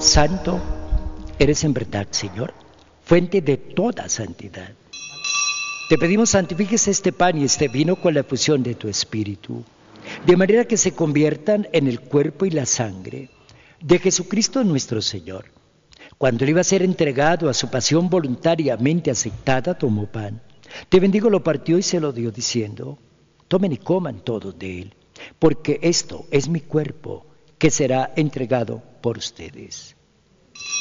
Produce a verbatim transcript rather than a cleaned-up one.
Santo eres en verdad, Señor, fuente de toda santidad. Te pedimos santifiques este pan y este vino con la efusión de tu Espíritu, de manera que se conviertan en el cuerpo y la sangre de Jesucristo nuestro Señor. Cuando él iba a ser entregado a su pasión voluntariamente aceptada, tomó pan. Te bendigo, lo partió y se lo dio diciendo: tomen y coman todos de él, porque esto es mi cuerpo que será entregado por ustedes.